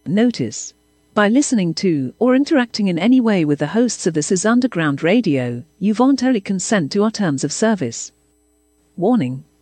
Notice: by listening to or interacting in any way with the hosts of This Is Underground Radio, you voluntarily consent to our terms of service. Warning: